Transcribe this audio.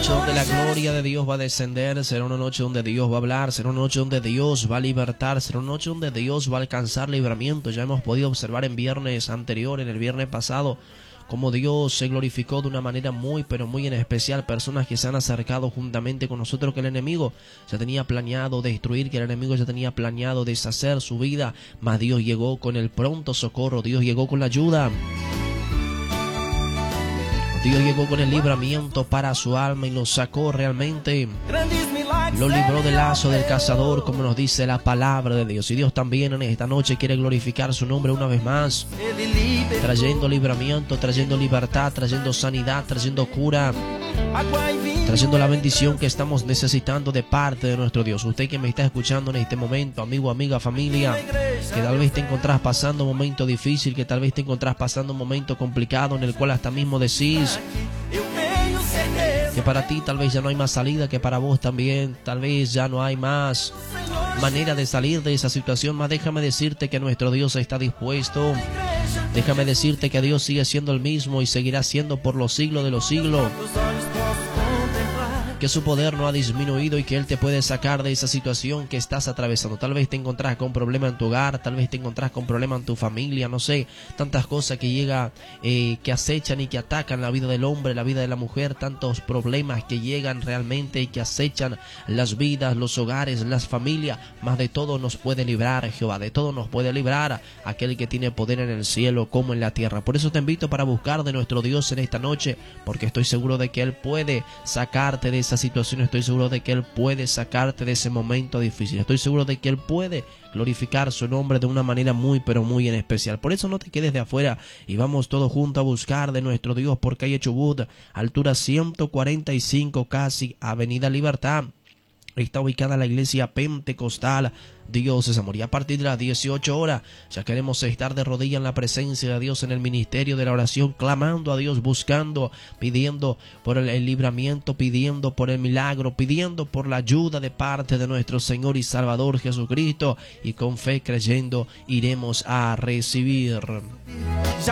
noche donde la gloria de Dios va a descender, será una noche donde Dios va a hablar, será una noche donde Dios va a libertar, será una noche donde Dios va a alcanzar libramiento. Ya hemos podido observar en viernes anterior, en el viernes pasado, cómo Dios se glorificó de una manera muy pero muy en especial. Personas que se han acercado juntamente con nosotros, que el enemigo ya tenía planeado destruir, que el enemigo ya tenía planeado deshacer su vida, mas Dios llegó con el pronto socorro, Dios llegó con la ayuda, Dios llegó con el libramiento para su alma y lo sacó realmente. Lo libró del lazo del cazador, como nos dice la palabra de Dios. Y Dios también en esta noche quiere glorificar su nombre una vez más, trayendo libramiento, trayendo libertad, trayendo sanidad, trayendo cura, trayendo la bendición que estamos necesitando de parte de nuestro Dios. Usted que me está escuchando en este momento, amigo, amiga, familia, que tal vez te encontrás pasando un momento difícil, que tal vez te encontrás pasando un momento complicado en el cual hasta mismo decís que para ti tal vez ya no hay más salida, que para vos también tal vez ya no hay más manera de salir de esa situación. Mas déjame decirte que nuestro Dios está dispuesto. Déjame decirte que Dios sigue siendo el mismo y seguirá siendo por los siglos de los siglos, que su poder no ha disminuido y que Él te puede sacar de esa situación que estás atravesando. Tal vez te encontrás con problemas en tu hogar, tal vez te encontrás con problemas en tu familia, no sé, tantas cosas que llegan, que acechan y que atacan la vida del hombre, la vida de la mujer, tantos problemas que llegan realmente y que acechan las vidas, los hogares, las familias. Más de todo nos puede librar Jehová, de todo nos puede librar aquel que tiene poder en el cielo como en la tierra. Por eso te invito para buscar de nuestro Dios en esta noche, porque estoy seguro de que Él puede sacarte de esa situación, estoy seguro de que Él puede sacarte de ese momento difícil, estoy seguro de que Él puede glorificar su nombre de una manera muy pero muy en especial. Por eso no te quedes de afuera y vamos todos juntos a buscar de nuestro Dios por calle Chubut, altura 145, casi Avenida Libertad. Está ubicada la iglesia pentecostal Dios es Amor. Y a partir de las 18 horas ya queremos estar de rodillas en la presencia de Dios, en el ministerio de la oración, clamando a Dios, buscando, pidiendo por el libramiento, pidiendo por el milagro, pidiendo por la ayuda de parte de nuestro Señor y Salvador Jesucristo, y con fe creyendo iremos a recibir.